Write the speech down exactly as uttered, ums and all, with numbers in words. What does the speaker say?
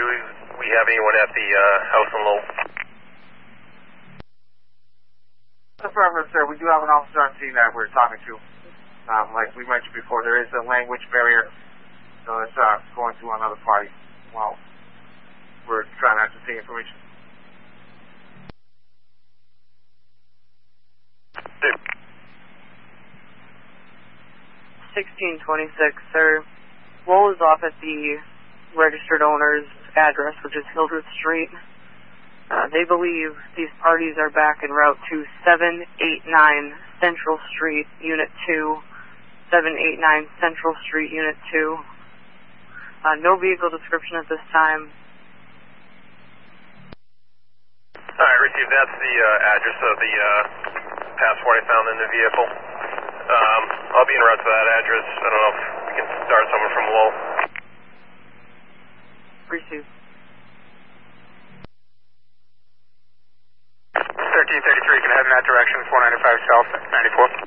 we have anyone at the uh, house in Lowell? Affirmative, sir. We do have an officer on scene that we're talking to. Um, like we mentioned before, there is a language barrier, so it's uh, going to another party. Well, we're trying to ascertain information. Dude. sixteen twenty-six, sir. Lowell is off at the registered owner's address, which is Hildreth Street. Uh, they believe these parties are back en route to seven eighty-nine Central Street, Unit two. seven eighty-nine Central Street, Unit two. Uh, no vehicle description at this time. Alright, received. That's the uh, address of the uh, passport I found in the vehicle. Um, I'll be en route to that address. I don't know if we can start someone from Lowell. Received. thirteen thirty-three, can I head in that direction, four ninety-five South, ninety-four?